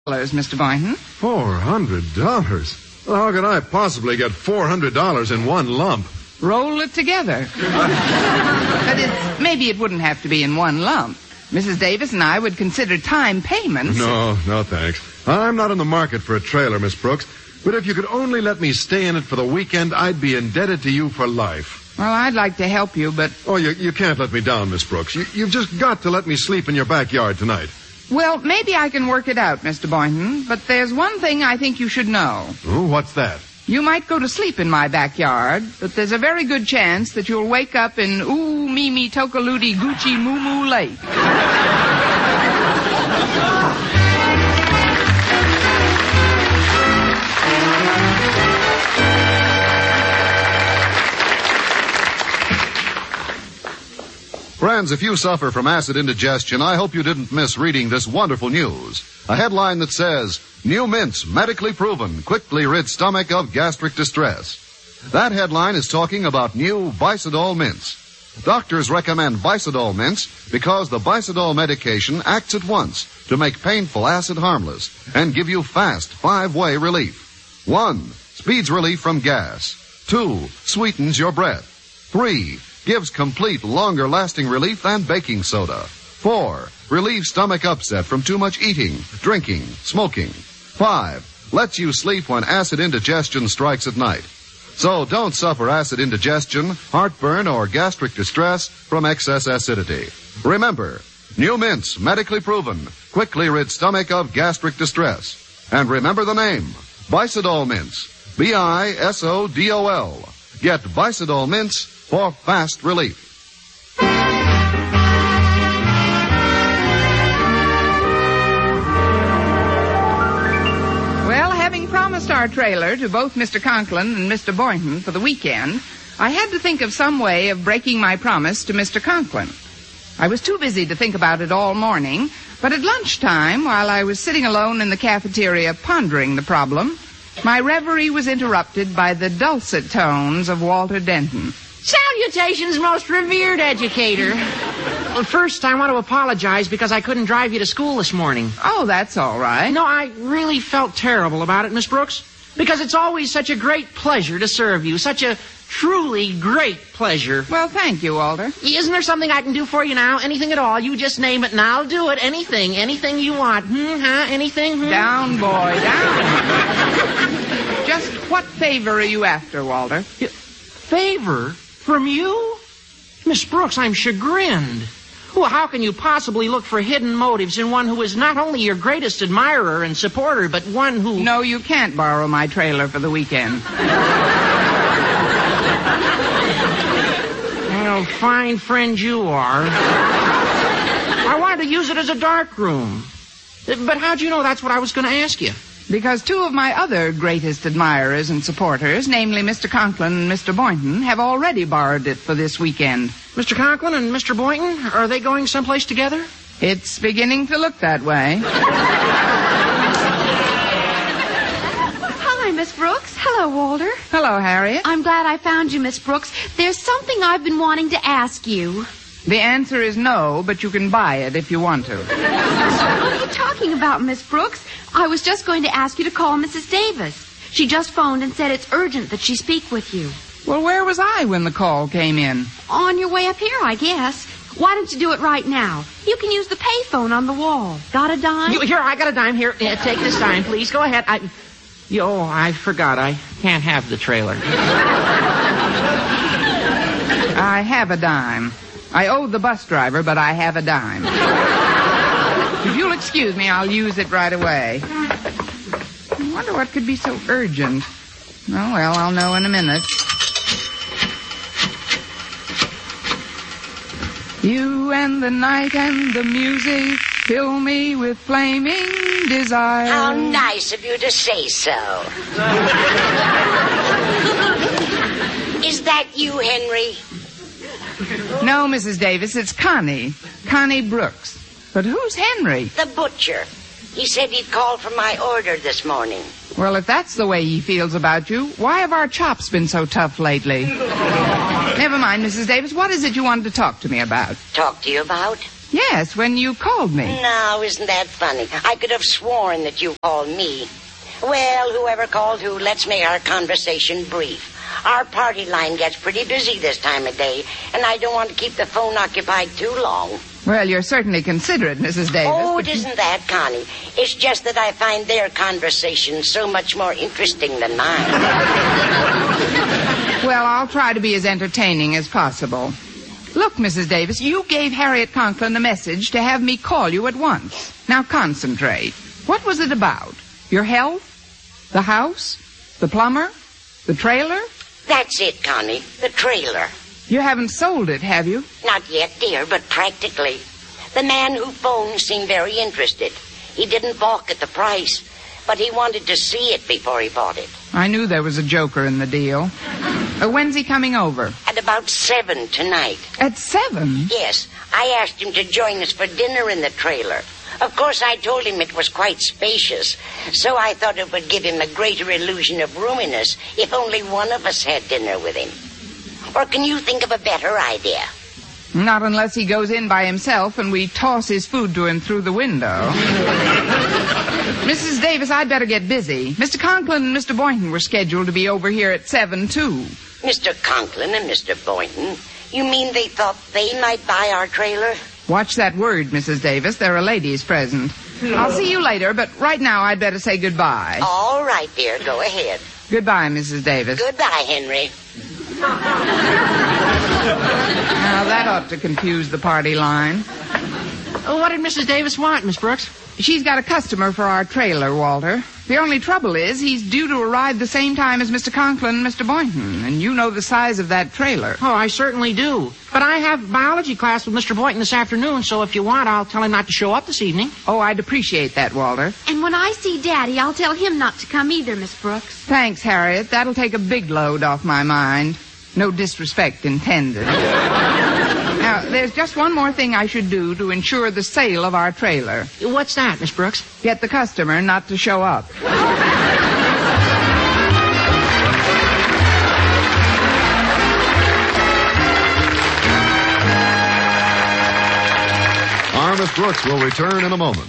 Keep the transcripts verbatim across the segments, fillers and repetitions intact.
Mister Boynton. Four hundred dollars? Well, how could I possibly get four hundred dollars in one lump? Roll it together. But it's, maybe it wouldn't have to be in one lump. Missus Davis and I would consider time payments. No, no thanks. I'm not in the market for a trailer, Miss Brooks. But if you could only let me stay in it for the weekend, I'd be indebted to you for life. Well, I'd like to help you, but... Oh, you, you can't let me down, Miss Brooks. You, you've just got to let me sleep in your backyard tonight. Well, maybe I can work it out, Mister Boynton, but there's one thing I think you should know. Oh, what's that? You might go to sleep in my backyard, but there's a very good chance that you'll wake up in Ooh, Mimi, Tokaludi, Gucci, Moo Moo Lake. Friends, if you suffer from acid indigestion, I hope you didn't miss reading this wonderful news. A headline that says, New Mints, medically proven, quickly rid stomach of gastric distress. That headline is talking about new Bicidol mints. Doctors recommend Bicidol mints because the Bicidol medication acts at once to make painful acid harmless and give you fast five-way relief. One, speeds relief from gas. Two, sweetens your breath. Three, gives complete, longer-lasting relief than baking soda. Four, relieves stomach upset from too much eating, drinking, smoking. Five, lets you sleep when acid indigestion strikes at night. So don't suffer acid indigestion, heartburn, or gastric distress from excess acidity. Remember, New Mints, medically proven, quickly rid stomach of gastric distress. And remember the name, Bicidol Mints. B I S O D O L. Get Bicidol Mints for fast relief. Well, having promised our trailer to both Mister Conklin and Mister Boynton for the weekend, I had to think of some way of breaking my promise to Mister Conklin. I was too busy to think about it all morning, but at lunchtime, while I was sitting alone in the cafeteria pondering the problem, my reverie was interrupted by the dulcet tones of Walter Denton. Salutations, most revered educator. Well, first, I want to apologize because I couldn't drive you to school this morning. Oh, that's all right. No, I really felt terrible about it, Miss Brooks, because it's always such a great pleasure to serve you, such a truly great pleasure. Well, thank you, Walter. Isn't there something I can do for you now? Anything at all? You just name it and I'll do it. Anything, anything you want. Hmm, huh? Anything? Hmm? Down, boy, down. Just what favor are you after, Walter? Favor? From you? Miss Brooks, I'm chagrined. Well, how can you possibly look for hidden motives in one who is not only your greatest admirer and supporter, but one who... No, you can't borrow my trailer for the weekend. Well, fine friend you are. I wanted to use it as a dark room. But how'd you know that's what I was going to ask you? Because two of my other greatest admirers and supporters, namely Mister Conklin and Mister Boynton, have already borrowed it for this weekend. Mister Conklin and Mister Boynton, are they going someplace together? It's beginning to look that way. Hi, Miss Brooks. Hello, Walter. Hello, Harriet. I'm glad I found you, Miss Brooks. There's something I've been wanting to ask you. The answer is no, but you can buy it if you want to. What are you talking about, Miss Brooks? I was just going to ask you to call Missus Davis. She just phoned and said it's urgent that she speak with you. Well, where was I when the call came in? On your way up here, I guess. Why don't you do it right now? You can use the payphone on the wall. Got a dime? You, here, I got a dime. Here, uh, take this dime, please. Go ahead. I, you, oh, I forgot. I can't have the trailer. I have a dime. I owe the bus driver, but I have a dime. If you'll excuse me, I'll use it right away. I wonder what could be so urgent. Oh, well, I'll know in a minute. You and the night and the music fill me with flaming desire. How nice of you to say so. Is that you, Henry? No, Missus Davis, it's Connie. Connie Brooks. But who's Henry? The butcher. He said he'd called for my order this morning. Well, if that's the way he feels about you, why have our chops been so tough lately? Never mind, Missus Davis. What is it you wanted to talk to me about? Talk to you about? Yes, when you called me. Now, isn't that funny? I could have sworn that you called me. Well, whoever called who, let's make our conversation brief. Our party line gets pretty busy this time of day, and I don't want to keep the phone occupied too long. Well, you're certainly considerate, Missus Davis. Oh, it but isn't that, Connie. It's just that I find their conversation so much more interesting than mine. Well, I'll try to be as entertaining as possible. Look, Missus Davis, you gave Harriet Conklin a message to have me call you at once. Now concentrate. What was it about? Your health? The house? The plumber? The trailer? That's it, Connie. The trailer. You haven't sold it, have you? Not yet, dear, but practically. The man who phoned seemed very interested. He didn't balk at the price, but he wanted to see it before he bought it. I knew there was a joker in the deal. Uh, when's he coming over? At about seven tonight. At seven? Yes, I asked him to join us for dinner in the trailer. Of course, I told him it was quite spacious, so I thought it would give him a greater illusion of roominess if only one of us had dinner with him. Or can you think of a better idea? Not unless he goes in by himself and we toss his food to him through the window. Missus Davis, I'd better get busy. Mister Conklin and Mister Boynton were scheduled to be over here at seven, too. Mister Conklin and Mister Boynton? You mean they thought they might buy our trailer? Watch that word, Missus Davis. There are ladies present. I'll see you later, but right now I'd better say goodbye. All right, dear. Go ahead. Goodbye, Missus Davis. Goodbye, Henry. Now, that ought to confuse the party line. Oh, what did Missus Davis want, Miss Brooks? She's got a customer for our trailer, Walter. The only trouble is he's due to arrive the same time as Mister Conklin and Mister Boynton, and you know the size of that trailer. Oh, I certainly do. But I have biology class with Mister Boynton this afternoon, so if you want, I'll tell him not to show up this evening. Oh, I'd appreciate that, Walter. And when I see Daddy, I'll tell him not to come either, Miss Brooks. Thanks, Harriet. That'll take a big load off my mind. No disrespect intended. Now, there's just one more thing I should do to ensure the sale of our trailer. What's that, Miss Brooks? Get the customer not to show up. Our Miss Brooks will return in a moment.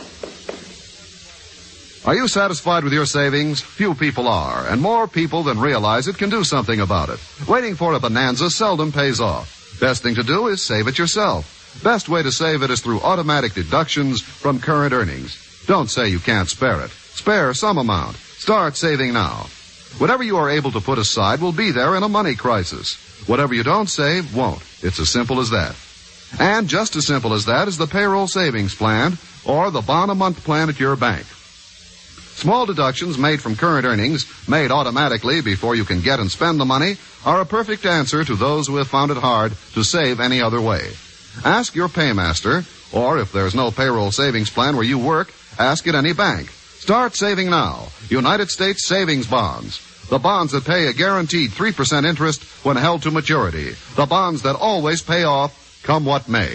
Are you satisfied with your savings? Few people are, and more people than realize it can do something about it. Waiting for a bonanza seldom pays off. Best thing to do is save it yourself. Best way to save it is through automatic deductions from current earnings. Don't say you can't spare it. Spare some amount. Start saving now. Whatever you are able to put aside will be there in a money crisis. Whatever you don't save won't. It's as simple as that. And just as simple as that is the payroll savings plan or the bond-a-month plan at your bank. Small deductions made from current earnings, made automatically before you can get and spend the money, are a perfect answer to those who have found it hard to save any other way. Ask your paymaster, or if there's no payroll savings plan where you work, ask at any bank. Start saving now. United States Savings Bonds. The bonds that pay a guaranteed three percent interest when held to maturity. The bonds that always pay off, come what may.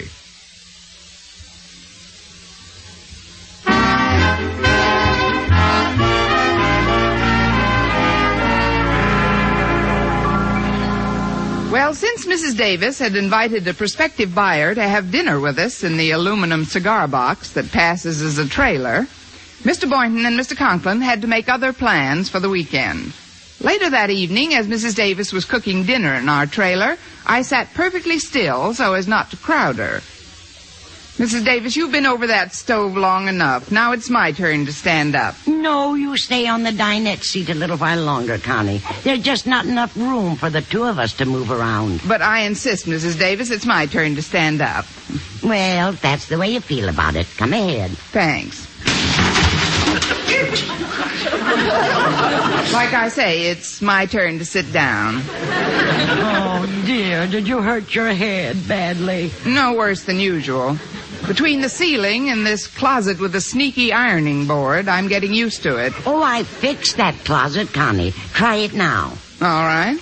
Well, since Missus Davis had invited a prospective buyer to have dinner with us in the aluminum cigar box that passes as a trailer, Mister Boynton and Mister Conklin had to make other plans for the weekend. Later that evening, as Missus Davis was cooking dinner in our trailer, I sat perfectly still so as not to crowd her. Missus Davis, you've been over that stove long enough. Now it's my turn to stand up. No, you stay on the dinette seat a little while longer, Connie. There's just not enough room for the two of us to move around. But I insist, Missus Davis, it's my turn to stand up. Well, if that's the way you feel about it, come ahead. Thanks. Like I say, it's my turn to sit down. Oh, dear, did you hurt your head badly? No worse than usual. Between the ceiling and this closet with a sneaky ironing board, I'm getting used to it. Oh, I fixed that closet, Connie. Try it now. All right.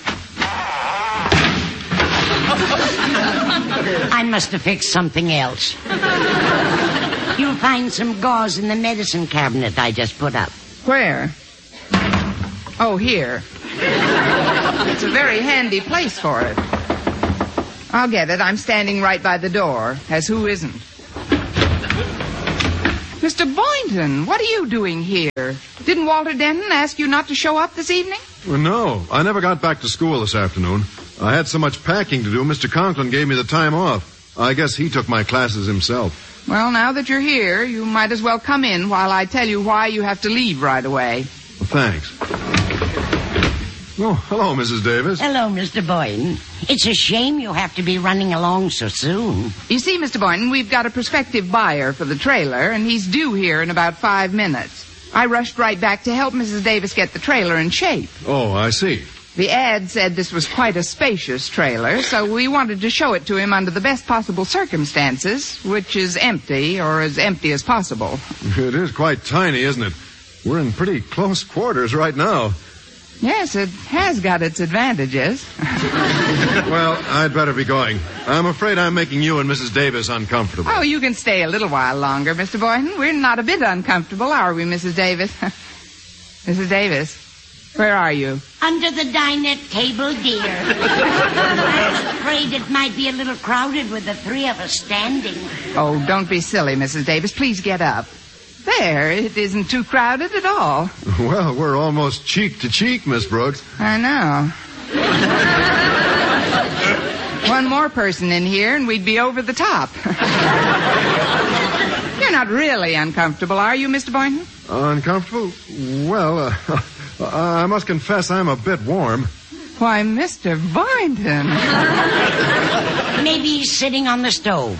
I must have fixed something else. You'll find some gauze in the medicine cabinet I just put up. Where? Oh, here. It's a very handy place for it. I'll get it. I'm standing right by the door, as who isn't. Mister Boynton, what are you doing here? Didn't Walter Denton ask you not to show up this evening? Well, no, I never got back to school this afternoon. I had so much packing to do, Mister Conklin gave me the time off. I guess he took my classes himself. Well, now that you're here, you might as well come in while I tell you why you have to leave right away. Well, thanks. Oh, hello, Missus Davis. Hello, Mister Boynton. It's a shame you have to be running along so soon. You see, Mister Boynton, we've got a prospective buyer for the trailer, and he's due here in about five minutes. I rushed right back to help Missus Davis get the trailer in shape. Oh, I see. The ad said this was quite a spacious trailer, so we wanted to show it to him under the best possible circumstances, which is empty, or as empty as possible. It is quite tiny, isn't it? We're in pretty close quarters right now. Yes, it has got its advantages. Well, I'd better be going. I'm afraid I'm making you and Missus Davis uncomfortable. Oh, you can stay a little while longer, Mister Boynton. We're not a bit uncomfortable, are we, Missus Davis? Missus Davis, where are you? Under the dinette table, dear. I was afraid it might be a little crowded with the three of us standing. Oh, don't be silly, Missus Davis. Please get up. There, it isn't too crowded at all. Well, we're almost cheek to cheek, Miss Brooks. I know. One more person in here and we'd be over the top. You're not really uncomfortable, are you, Mister Boynton? Uncomfortable? Well, uh, I must confess I'm a bit warm. Why, Mister Boynton. Maybe he's sitting on the stove.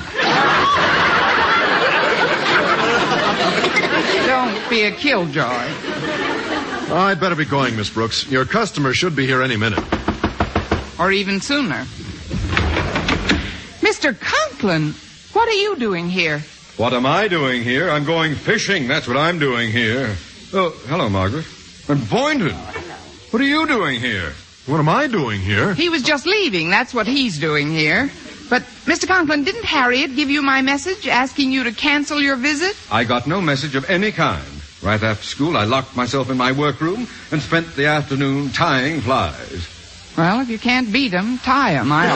Don't be a killjoy. I'd better be going, Miss Brooks. Your customer should be here any minute. Or even sooner. Mister Conklin, what are you doing here? What am I doing here? I'm going fishing. That's what I'm doing here. Oh, hello, Margaret. And Boynton, what are you doing here? What am I doing here? He was just leaving. That's what he's doing here. But, Mister Conklin, didn't Harriet give you my message asking you to cancel your visit? I got no message of any kind. Right after school, I locked myself in my workroom and spent the afternoon tying flies. Well, if you can't beat 'em, tie 'em. I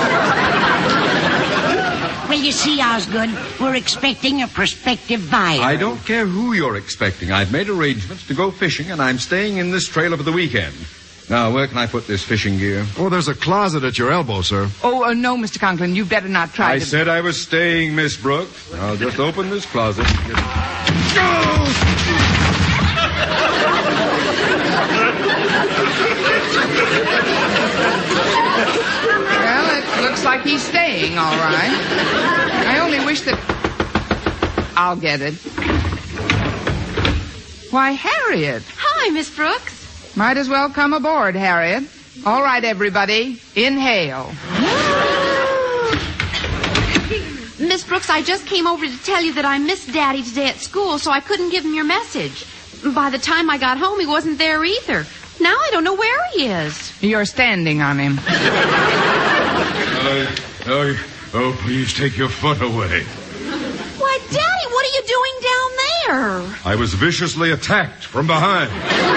Well, you see, Osgood, we're expecting a prospective buyer. I don't care who you're expecting. I've made arrangements to go fishing, and I'm staying in this trailer for the weekend. Now, where can I put this fishing gear? Oh, there's a closet at your elbow, sir. Oh, uh, no, Mister Conklin, you better not try I to... said I was staying, Miss Brooks. I'll just open this closet. Well, it looks like he's staying, all right. I only wish that... I'll get it. Why, Harriet. Hi, Miss Brooks. Might as well come aboard, Harriet. All right, everybody. Inhale. Miss Brooks, I just came over to tell you that I missed Daddy today at school, so I couldn't give him your message. By the time I got home, he wasn't there either. Now I don't know where he is. You're standing on him. Uh, oh, oh, please take your foot away. Why, Daddy, what are you doing down there? I was viciously attacked from behind.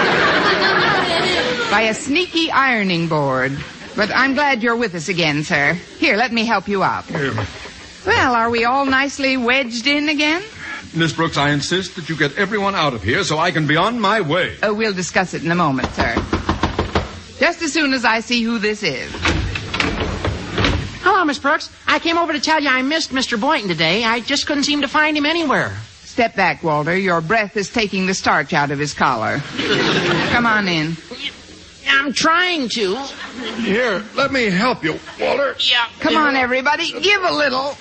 By a sneaky ironing board. But I'm glad you're with us again, sir. Here, let me help you up. Well, are we all nicely wedged in again? Miss Brooks, I insist that you get everyone out of here so I can be on my way. Oh, we'll discuss it in a moment, sir. Just as soon as I see who this is. Hello, Miss Brooks. I came over to tell you I missed Mister Boynton today. I just couldn't seem to find him anywhere. Step back, Walter. Your breath is taking the starch out of his collar. Come on in. I'm trying to. Here, let me help you, Walter. Yeah. Come on, everybody. Give a little.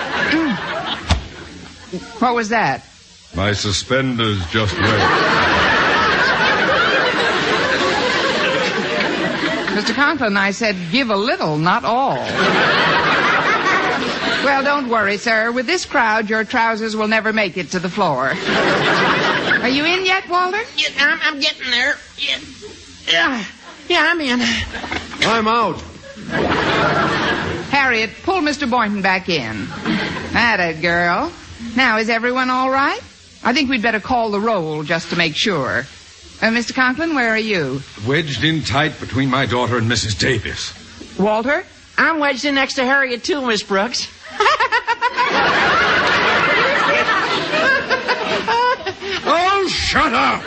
What was that? My suspenders just went. Mister Conklin, I said give a little, not all. Well, don't worry, sir. With this crowd, your trousers will never make it to the floor. Are you in yet, Walter? Yeah, I'm, I'm getting there. Yeah. Yeah, yeah, I'm in. I'm out. Harriet, pull Mister Boynton back in. Atta girl. Now, is everyone all right? I think we'd better call the roll just to make sure. Uh, Mister Conklin, where are you? Wedged in tight between my daughter and Missus Davis. Walter? I'm wedged in next to Harriet, too, Miss Brooks. shut up!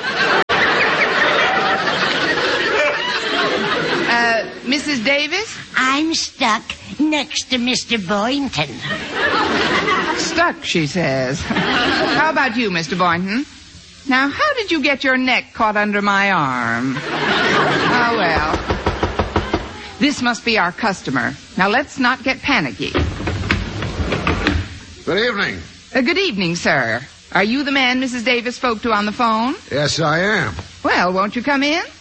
Uh, Missus Davis? I'm stuck next to Mister Boynton. Stuck, she says. How about you, Mister Boynton? Now, how did you get your neck caught under my arm? Oh, well. This must be our customer. Now, let's not get panicky. Good evening. Uh, good evening, sir. Are you the man Missus Davis spoke to on the phone? Yes, I am. Well, won't you come in?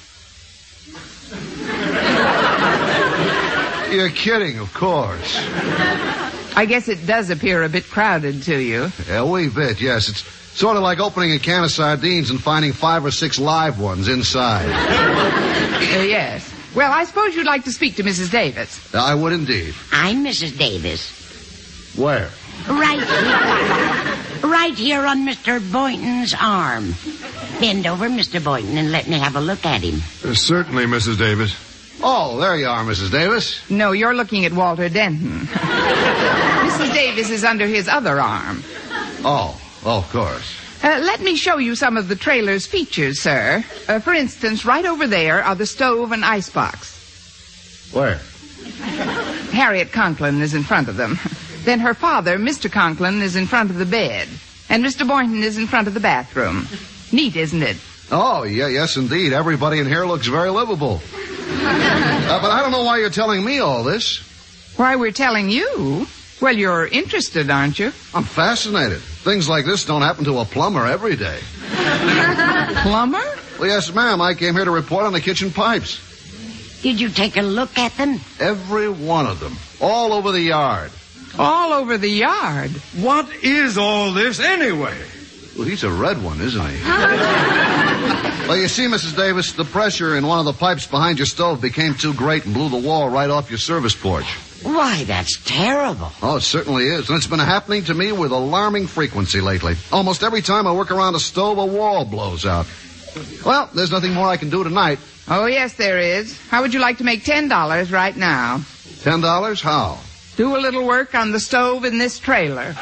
You're kidding, of course. I guess it does appear a bit crowded to you. A wee bit, yes. It's sort of like opening a can of sardines and finding five or six live ones inside. Uh, yes. Well, I suppose you'd like to speak to Missus Davis. I would indeed. I'm Missus Davis. Where? Right here. Right here on Mister Boynton's arm. Bend over, Mister Boynton, and let me have a look at him. Uh, certainly, Missus Davis. Oh, there you are, Missus Davis. No, you're looking at Walter Denton. Missus Davis is under his other arm. Oh, oh, of course. Uh, let me show you some of the trailer's features, sir. Uh, for instance, right over there are the stove and icebox. Where? Harriet Conklin is in front of them. Then her father, Mister Conklin, is in front of the bed. And Mister Boynton is in front of the bathroom. Neat, isn't it? Oh, yeah, yes, indeed. Everybody in here looks very livable. Uh, but I don't know why you're telling me all this. Why we're telling you? Well, you're interested, aren't you? I'm fascinated. Things like this don't happen to a plumber every day. Plumber? Well, yes, ma'am. I came here to report on the kitchen pipes. Did you take a look at them? Every one of them. All over the yard. All over the yard. What is all this anyway? Well, he's a red one, isn't he? Well, you see, Missus Davis, the pressure in one of the pipes behind your stove became too great and blew the wall right off your service porch. Why, that's terrible. Oh, it certainly is. And it's been happening to me with alarming frequency lately. Almost every time I work around a stove, a wall blows out. Well, there's nothing more I can do tonight. Oh, yes, there is. How would you like to make ten dollars right now? Ten dollars? How? Do a little work on the stove in this trailer.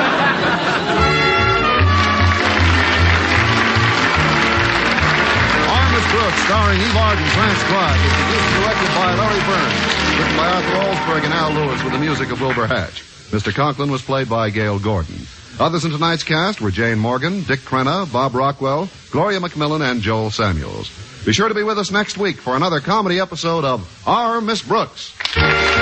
Brooks, starring Eve Arden, transcribed, is produced and directed by Larry Burns, written by Arthur Oldsberg and Al Lewis with the music of Wilbur Hatch. Mister Conklin was played by Gail Gordon. Others in tonight's cast were Jane Morgan, Dick Crenna, Bob Rockwell, Gloria McMillan, and Joel Samuels. Be sure to be with us next week for another comedy episode of Our Miss Brooks.